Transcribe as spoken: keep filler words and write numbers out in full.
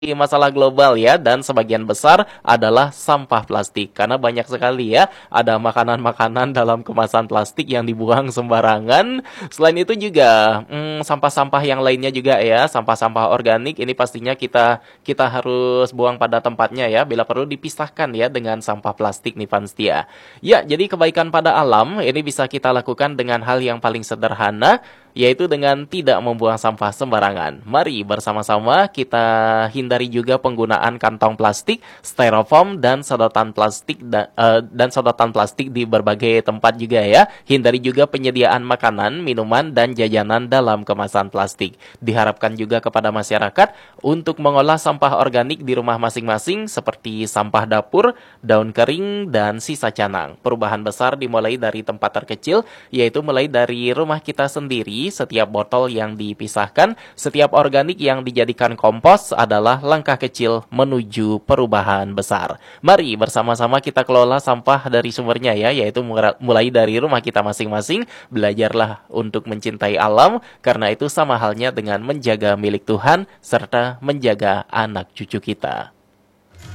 masalah global ya, dan sebagian besar adalah sampah plastik karena banyak sekali ya ada makanan-makanan dalam kemasan plastik yang dibuang sembarangan. Selain itu juga hmm, sampah-sampah yang lainnya juga ya, sampah-sampah organik ini pastinya kita kita harus buang pada tempatnya ya, bila perlu dipisahkan ya dengan sampah plastik nih Vanstia. Ya, jadi kebaikan pada alam ini bisa kita lakukan dengan hal yang paling sederhana, yaitu dengan tidak membuang sampah sembarangan. Mari bersama-sama kita hindari juga penggunaan kantong plastik, styrofoam dan sedotan plastik da- eh, dan sedotan plastik di berbagai tempat juga ya. Hindari juga penyediaan makanan, minuman dan jajanan dalam kemasan plastik. Diharapkan juga kepada masyarakat untuk mengolah sampah organik di rumah masing-masing seperti sampah dapur, daun kering dan sisa canang. Perubahan besar dimulai dari tempat terkecil, yaitu mulai dari rumah kita sendiri. Setiap botol yang dipisahkan, setiap organik yang dijadikan kompos adalah langkah kecil menuju perubahan besar. Mari bersama-sama kita kelola sampah dari sumbernya ya, yaitu mulai dari rumah kita masing-masing. Belajarlah untuk mencintai alam, karena itu sama halnya dengan menjaga milik Tuhan serta menjaga anak cucu kita.